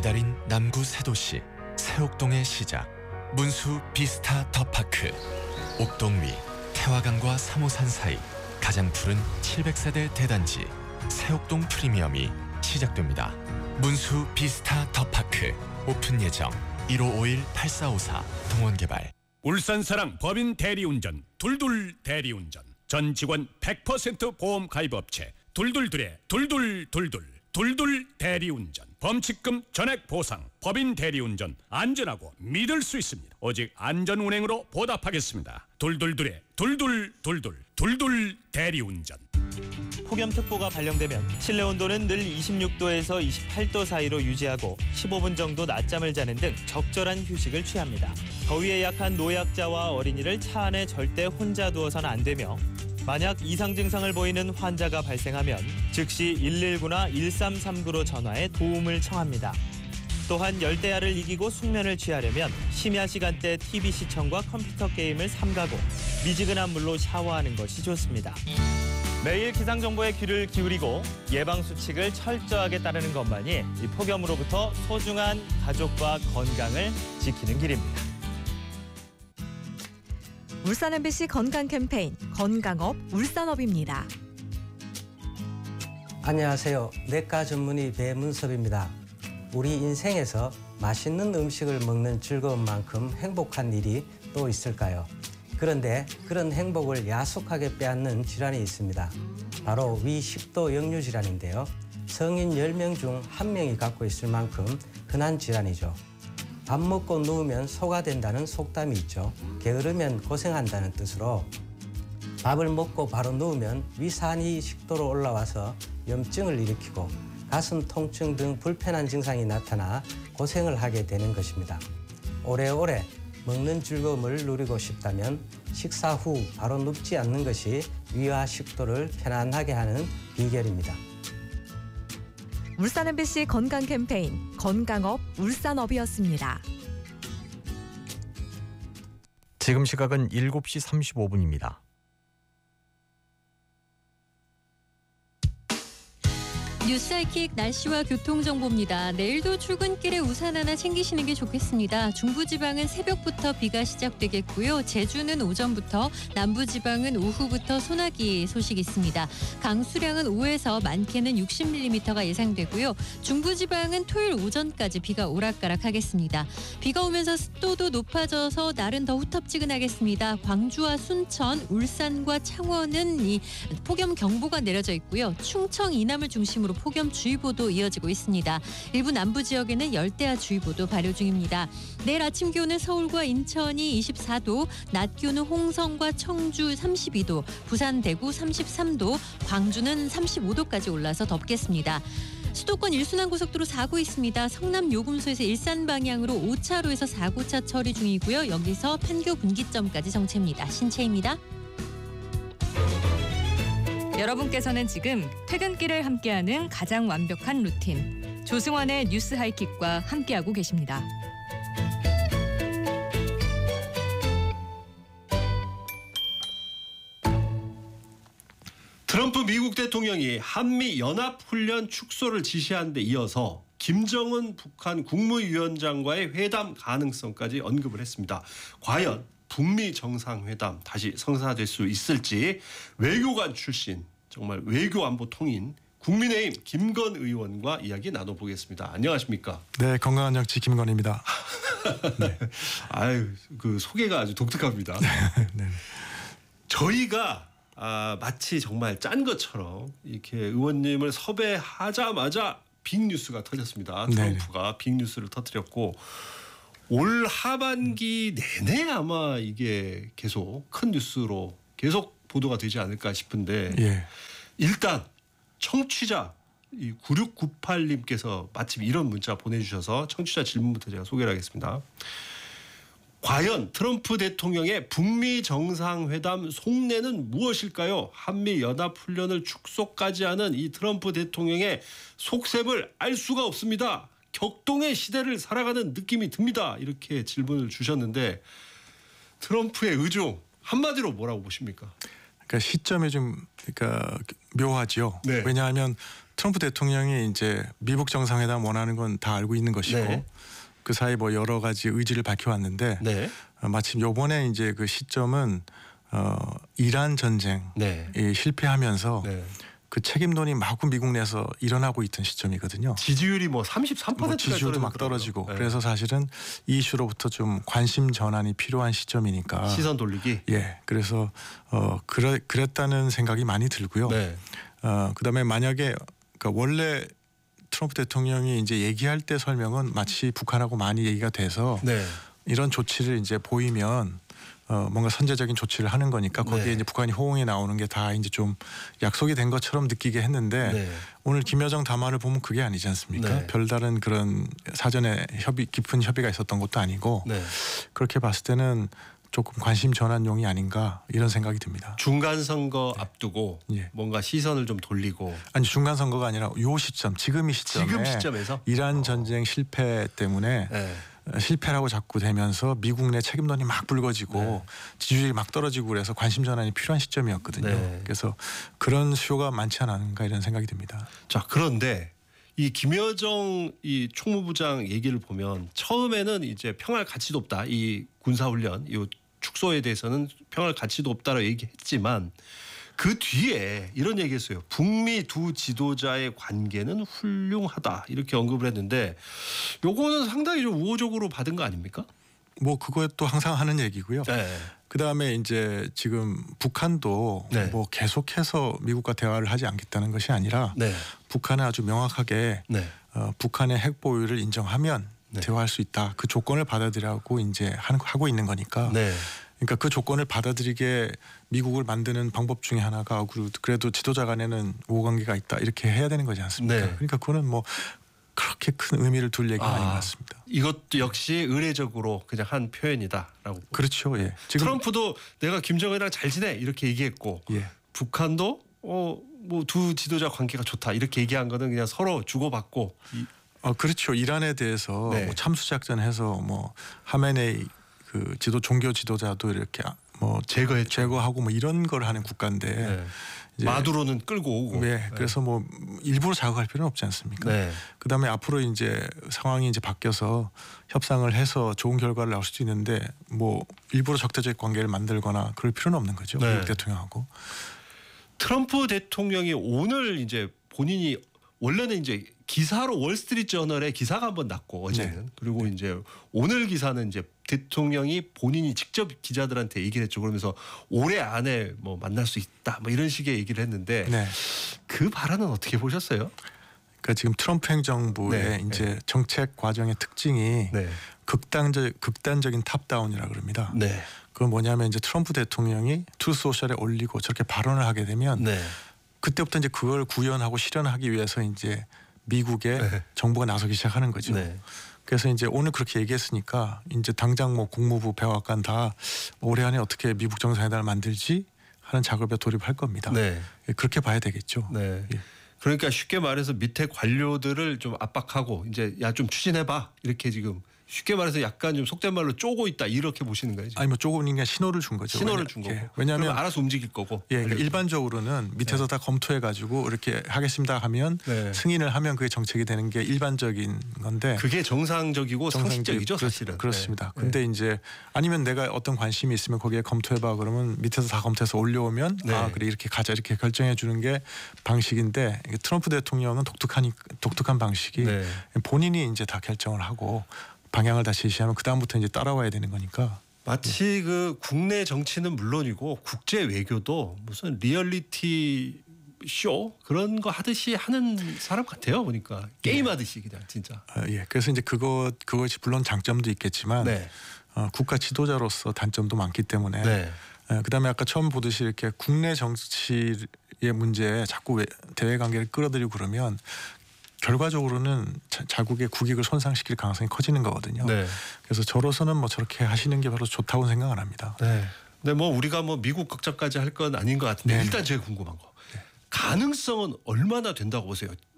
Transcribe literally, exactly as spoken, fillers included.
기다린 남구 새 도시 새옥동의 시작, 문수 비스타 더 파크. 옥동 위 태화강과 삼 호산 사이 가장 푸른 칠백 세대 대단지 새옥동 프리미엄이 시작됩니다. 문수 비스타 더 파크 오픈 예정 일오오일 팔사오사 동원개발. 울산사랑 법인 대리운전 둘둘 대리운전, 전 직원 백 퍼센트 보험 가입업체 둘둘둘의 둘둘둘둘 둘둘 대리운전, 범칙금 전액 보상. 법인 대리운전, 안전하고 믿을 수 있습니다. 오직 안전운행으로 보답하겠습니다. 둘둘둘의 둘둘둘둘 둘둘 대리운전. 폭염특보가 발령되면 실내 온도는 늘 이십육 도에서 이십팔 도 사이로 유지하고 십오 분 정도 낮잠을 자는 등 적절한 휴식을 취합니다. 더위에 약한 노약자와 어린이를 차 안에 절대 혼자 두어서는 안 되며, 만약 이상 증상을 보이는 환자가 발생하면 즉시 일일구나 일삼삼구로 전화해 도움을 청합니다. 또한 열대야를 이기고 숙면을 취하려면 심야 시간대 티비 시청과 컴퓨터 게임을 삼가고 미지근한 물로 샤워하는 것이 좋습니다. 매일 기상정보에 귀를 기울이고 예방수칙을 철저하게 따르는 것만이 이 폭염으로부터 소중한 가족과 건강을 지키는 길입니다. 울산 엠비씨 건강 캠페인 건강업 울산업입니다. 안녕하세요. 내과 전문의 배문섭입니다. 우리 인생에서 맛있는 음식을 먹는 즐거움만큼 행복한 일이 또 있을까요? 그런데 그런 행복을 야속하게 빼앗는 질환이 있습니다. 바로 위식도 역류 질환인데요. 성인 열 명 중 한 명이 갖고 있을 만큼 흔한 질환이죠. 밥 먹고 누우면 소화된다는 속담이 있죠. 게으르면 고생한다는 뜻으로 밥을 먹고 바로 누우면 위산이 식도로 올라와서 염증을 일으키고 가슴 통증 등 불편한 증상이 나타나 고생을 하게 되는 것입니다. 오래오래 먹는 즐거움을 누리고 싶다면 식사 후 바로 눕지 않는 것이 위와 식도를 편안하게 하는 비결입니다. 울산 엠비씨 건강 캠페인 건강업 울산업이었습니다. 지금 시각은 일곱 시 삼십오 분입니다. 뉴스하이킥 날씨와 교통정보입니다. 내일도 출근길에 우산 하나 챙기시는 게 좋겠습니다. 중부지방은 새벽부터 비가 시작되겠고요. 제주는 오전부터, 남부지방은 오후부터 소나기 소식이 있습니다. 강수량은 오에서 많게는 육십 밀리미터가 예상되고요. 중부지방은 토요일 오전까지 비가 오락가락하겠습니다. 비가 오면서 습도도 높아져서 날은 더 후텁지근하겠습니다. 광주와 순천, 울산과 창원은 이 폭염경보가 내려져 있고요. 충청, 이남을 중심으로 폭염주의보도 이어지고 있습니다. 일부 남부 지역에는 열대야주의보도 발효 중입니다. 내일 아침 기온은 서울과 인천이 이십사 도, 낮 기온은 홍성과 청주 삼십이 도, 부산, 대구 삼십삼 도, 광주는 삼십오 도까지 올라서 덥겠습니다. 수도권 일순환고속도로 사고 있습니다. 성남 요금소에서 일산 방향으로 오 차로에서 사고차 처리 중이고요. 여기서 판교 분기점까지 정체입니다. 신채입니다. 여러분께서는 지금 퇴근길을 함께하는 가장 완벽한 루틴, 조승환의 뉴스 하이킥과 함께하고 계십니다. 트럼프 미국 대통령이 한미 연합훈련 축소를 지시한 데 이어서 김정은 북한 국무위원장과의 회담 가능성까지 언급을 했습니다. 과연 북미 정상회담 다시 성사될 수 있을지 외교관 출신, 정말 외교안보 통인 국민의힘 김건 의원과 이야기 나눠보겠습니다. 안녕하십니까? 네, 건강한 정치 김건입니다. 네. 아유, 그 소개가 아주 독특합니다. 네. 저희가 아, 마치 정말 짠 것처럼 이렇게 의원님을 섭외하자마자 빅뉴스가 터졌습니다. 트럼프가 네. 빅뉴스를 터뜨렸고 올 하반기 내내 아마 이게 계속 큰 뉴스로 계속 보도가 되지 않을까 싶은데 예. 일단 청취자 이 구육구팔 님께서 마침 이런 문자 보내주셔서 청취자 질문부터 제가 소개를 하겠습니다. 과연 트럼프 대통령의 북미 정상회담 속내는 무엇일까요? 한미 연합훈련을 축소까지 하는 이 트럼프 대통령의 속셈을 알 수가 없습니다. 격동의 시대를 살아가는 느낌이 듭니다. 이렇게 질문을 주셨는데 트럼프의 의중 한마디로 뭐라고 보십니까? 그러니까 시점이 좀 그러니까 묘하죠. 네. 왜냐하면 트럼프 대통령이 이제 미북 정상회담 원하는 건 다 알고 있는 것이고 네. 그 사이 뭐 여러 가지 의지를 밝혀왔는데 네. 어, 마침 요번에 이제 그 시점은 어, 이란 전쟁이 네. 실패하면서 네. 그 책임론이 마구 미국 내에서 일어나고 있던 시점이거든요. 지지율이 뭐 삼십삼 퍼센트가 뭐 지지율도 막 떨어지고 네. 그래서 사실은 이 이슈로부터 좀 관심 전환이 필요한 시점이니까 시선 돌리기. 예, 그래서 어 그래, 그랬다는 생각이 많이 들고요. 네. 어 그다음에 만약에 그러니까 원래 트럼프 대통령이 이제 얘기할 때 설명은 마치 북한하고 많이 얘기가 돼서 네. 이런 조치를 이제 보이면 어 뭔가 선제적인 조치를 하는 거니까 거기에 네. 이제 북한이 호응이 나오는 게 다 이제 좀 약속이 된 것처럼 느끼게 했는데 네. 오늘 김여정 담화를 보면 그게 아니지 않습니까? 네. 별다른 그런 사전에 협의 깊은 협의가 있었던 것도 아니고 네. 그렇게 봤을 때는 조금 관심 전환용이 아닌가 이런 생각이 듭니다. 중간 선거 앞두고 예. 뭔가 시선을 좀 돌리고 아니 중간 선거가 아니라 요 시점 지금 이 시점에 지금 시점에서 이란 전쟁 실패 때문에 네. 실패라고 자꾸 되면서 미국 내 책임론이 막 불거지고 네. 지지율이 막 떨어지고 그래서 관심 전환이 필요한 시점이었거든요. 네. 그래서 그런 수요가 많지 않은가 이런 생각이 듭니다. 자, 그런데 이 김여정 이 총무부장 얘기를 보면 처음에는 이제 평화할 가치도 없다. 이 군사훈련, 이 축소에 대해서는 평화할 가치도 없다라고 얘기했지만 그 뒤에 이런 얘기했어요. 북미 두 지도자의 관계는 훌륭하다 이렇게 언급을 했는데 요거는 상당히 좀 우호적으로 받은 거 아닙니까? 뭐 그것도 항상 하는 얘기고요. 네. 그다음에 이제 지금 북한도 네. 뭐 계속해서 미국과 대화를 하지 않겠다는 것이 아니라 네. 북한은 아주 명확하게 네. 어, 북한의 핵 보유를 인정하면 네. 대화할 수 있다. 그 조건을 받아들이라고 이제 하는, 하고 있는 거니까. 네. 그러니까 그 조건을 받아들이게 미국을 만드는 방법 중에 하나가 그래도 지도자 간에는 우호관계가 있다 이렇게 해야 되는 거지 않습니까? 네. 그러니까 그거는 뭐 그렇게 큰 의미를 둘 얘기는 아, 아닌 것 같습니다. 이것도 역시 의례적으로 그냥 한 표현이다라고. 그렇죠. 예. 지금 트럼프도 내가 김정은이랑 잘 지내 이렇게 얘기했고 예. 북한도 어 뭐 두 지도자 관계가 좋다 이렇게 얘기한 거는 그냥 서로 주고받고. 이, 어 그렇죠. 이란에 대해서 네. 뭐 참수작전해서 뭐 하메네이 그 지도 종교 지도자도 이렇게 뭐 제거했죠. 제거하고 뭐 이런 걸 하는 국가인데 네. 이제 마두로는 끌고 오고. 네, 그래서 뭐 일부러 자극할 필요는 없지 않습니까? 네. 그다음에 앞으로 이제 상황이 이제 바뀌어서 협상을 해서 좋은 결과를 나올 수도 있는데 뭐 일부러 적대적 관계를 만들거나 그럴 필요는 없는 거죠. 네. 미국 대통령하고. 트럼프 대통령이 오늘 이제 본인이 원래는 이제 기사로 월스트리트 저널에 기사가 한번 났고 어제는 네. 그리고 이제 오늘 기사는 이제 대통령이 본인이 직접 기자들한테 얘기를 했죠. 그러면서 올해 안에 뭐 만날 수 있다 뭐 이런 식의 얘기를 했는데 네. 그 발언은 어떻게 보셨어요? 그러니까 지금 트럼프 행정부의 네. 이제 정책 과정의 특징이 네. 극단적 극단적인 탑다운이라 그럽니다. 네. 그건 뭐냐면 이제 트럼프 대통령이 투 소셜에 올리고 저렇게 발언을 하게 되면 네. 그때부터 이제 그걸 구현하고 실현하기 위해서 이제 미국의 네. 정부가 나서기 시작하는 거죠. 네. 그래서 이제 오늘 그렇게 얘기했으니까 이제 당장 뭐 국무부 백악관 다 올해 안에 어떻게 미국 정상회담을 만들지 하는 작업에 돌입할 겁니다. 네. 그렇게 봐야 되겠죠. 네. 예. 그러니까 쉽게 말해서 밑에 관료들을 좀 압박하고 이제 야 좀 추진해봐 이렇게 지금 쉽게 말해서 약간 좀 속된 말로 쪼고 있다 이렇게 보시는 거예요. 지금. 아니 뭐 조금 그냥 신호를 준 거죠. 신호를 왜냐, 준 거고. 예. 왜냐하면 그럼 알아서 움직일 거고. 예, 그러니까 관료들이. 일반적으로는 밑에서 다 검토해 가지고 이렇게 하겠습니다 하면 네. 승인을 하면 그게 정책이 되는 게 일반적인 건데 그게 정상적이고 상식적이죠, 그렇, 사실은. 그렇습니다. 네. 근데 이제 아니면 내가 어떤 관심이 있으면 거기에 검토해봐 그러면 밑에서 다 검토해서 올려오면 네. 아 그래 이렇게 가자 이렇게 결정해 주는 게 방식인데 이게 트럼프 대통령은 독특한 독특한 방식이 네. 본인이 이제 다 결정을 하고 방향을 다 제시하면 그 다음부터 이제 따라와야 되는 거니까. 마치 그 국내 정치는 물론이고 국제 외교도 무슨 리얼리티 쇼 그런 거 하듯이 하는 사람 같아요. 보니까 게임 하듯이 그냥 진짜. 어, 예, 그래서 이제 그것 그것이 물론 장점도 있겠지만 네. 어, 국가 지도자로서 단점도 많기 때문에. 네. 예, 그다음에 아까 처음 보듯이 이렇게 국내 정치의 문제에 자꾸 왜, 대외 관계를 끌어들이고 그러면 결과적으로는 자, 자국의 국익을 손상시킬 가능성이 커지는 거거든요. 네. 그래서 저로서는 뭐 저렇게 하시는 게 바로 좋다고 생각을 합니다. 네. 근데 뭐 우리가 뭐 미국 극작까지 할 건 아닌 것 같은데 네. 일단 제가 궁금한 거 가능성은 얼마나 된다고 보세요?